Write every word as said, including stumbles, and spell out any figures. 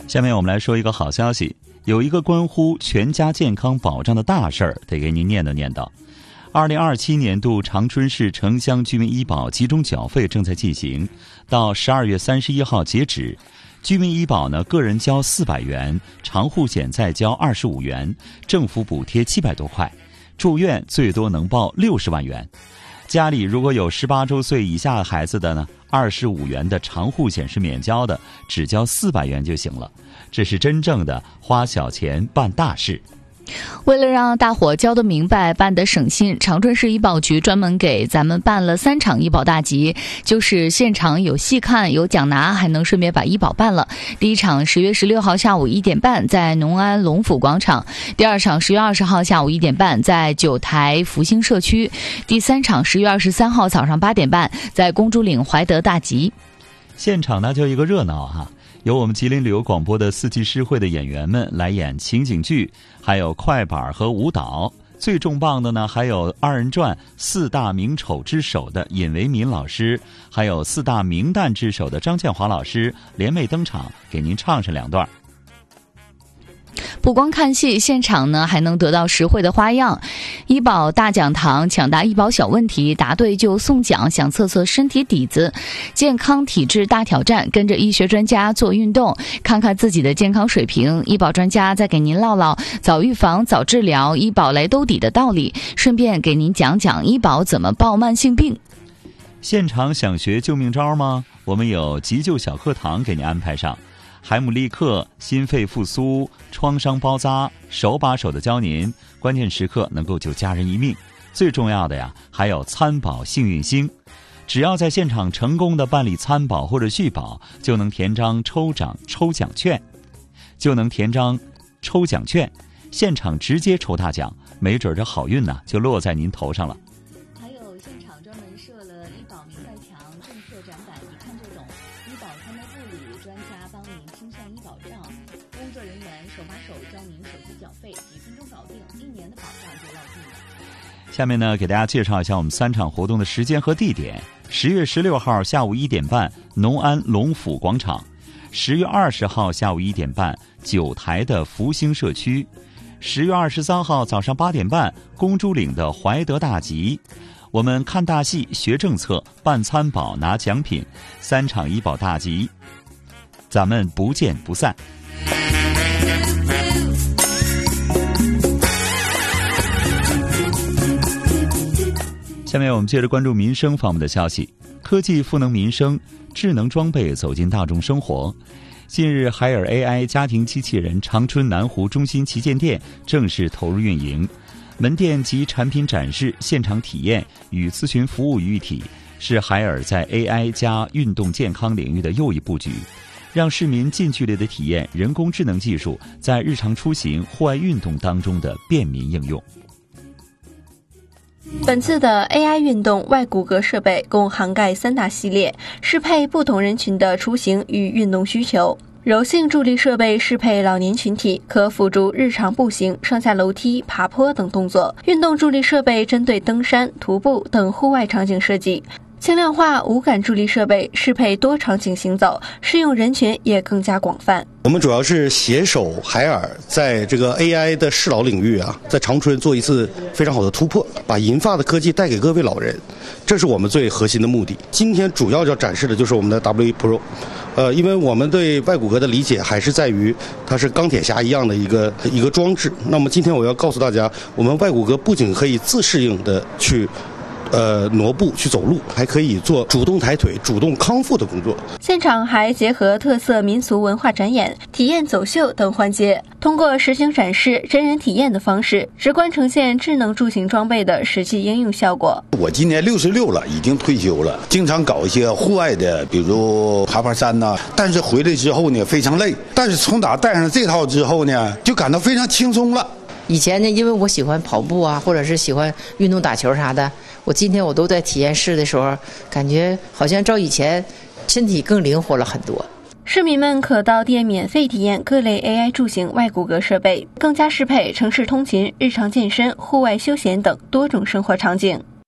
下面我们来说一个好消息，有一个关乎全家健康保障的大事儿，得给您念叨念叨。二零二七年度长春市城乡居民医保集中缴费正在进行，到十二月三十一号截止。居民医保呢，个人交四百元，长户险再交二十五元，政府补贴七百多块，住院最多能报六十万元。家里如果有十八周岁以下的孩子的呢，二十五元的长户险是免交的，只交四百元就行了。这是真正的花小钱办大事。 为了让大伙交得明白，办得省心，长春市医保局专门给咱们办了三场医保大集，就是现场有戏看有奖拿，还能顺便把医保办了。第一场十月十六号下午一点半在农安龙府广场，第二场十月二十号下午一点半在九台福兴社区，第三场十月二十三号早上八点半在公主岭怀德大集。 现场呢就一个热闹哈、啊，由我们吉林旅游广播的四季诗会的演员们来演情景剧，还有快板和舞蹈。最重磅的呢，还有二人转四大名丑之首的尹维民老师，还有四大名旦之首的张建华老师联袂登场，给您唱上两段。 不光看戏，现场呢还能得到实惠的花样。医保大讲堂，抢答医保小问题，答对就送奖，想测测身体底子。健康体质大挑战，跟着医学专家做运动，看看自己的健康水平。医保专家再给您唠唠早预防、早治疗、医保来兜底的道理，顺便给您讲讲医保怎么报慢性病。 现场想学救命招吗？我们有急救小课堂给您安排上。海姆立克、心肺复苏、创伤包扎，手把手的教您，关键时刻能够救家人一命。最重要的呀，还有参保幸运星，只要在现场成功的办理参保或者续保，就能填张抽奖抽奖券，就能填张抽奖券，现场直接抽大奖，没准这好运呢、啊、就落在您头上了。 还有现场专门设了医保明白墙、政策展板，一看就懂。医保参谋部里专家帮您清算医保账，工作人员手把手教您手机缴费，几分钟搞定，一年的保障就落定了。 下面呢，给大家介绍一下我们三场活动的时间和地点。十月十六号下午一点半，农安龙府广场；十月二十号下午一点半，九台的福兴社区；十月二十三号早上八点半，公主岭的怀德大集。我们看大戏、学政策、办参保、拿奖品，三场医保大集，咱们不见不散。下面我们接着关注民生方面的消息。科技赋能民生，智能装备走进大众生活。近日，海尔 A I 家庭机器人长春南湖中心旗舰店正式投入运营，门店及产品展示、现场体验与咨询服务于一体，是海尔在 A I 加运动健康领域的又一布局，让市民近距离的体验人工智能技术在日常出行、户外运动当中的便民应用。 本次的 A I 运动外骨骼设备共涵盖三大系列，适配不同人群的出行与运动需求。柔性助力设备适配老年群体，可辅助日常步行、上下楼梯、爬坡等动作。运动助力设备针对登山、徒步等户外场景设计。轻量化无感助力设备适配多场景行走，适用人群也更加广泛。 我们主要是携手海尔在这个 A I 的适老领域啊，在长春做一次非常好的突破，把银发的科技带给各位老人，这是我们最核心的目的。今天主要要展示的就是我们的 W E Pro， 呃，因为我们对外骨骼的理解还是在于它是钢铁侠一样的一个一个装置。那么今天我要告诉大家，我们外骨骼不仅可以自适应的去呃，挪步去走路，还可以做主动抬腿、主动康复的工作。 现场还结合特色民俗文化展演、体验走秀等环节，通过实景展示、真人体验的方式，直观呈现智能出行装备的实际应用效果。 我今年六十六了，已经退休了，经常搞一些户外的，比如爬爬山呐、啊。但是回来之后呢，非常累。但是从打带上这套之后呢，就感到非常轻松了。 以前呢，因为我喜欢跑步啊，或者是喜欢运动打球啥的。我今天我都在体验室的时候，感觉好像照以前身体更灵活了很多。 市民们可到店免费体验各类 A I 助行外骨骼设备，更加适配城市通勤、日常健身、户外休闲等多种生活场景。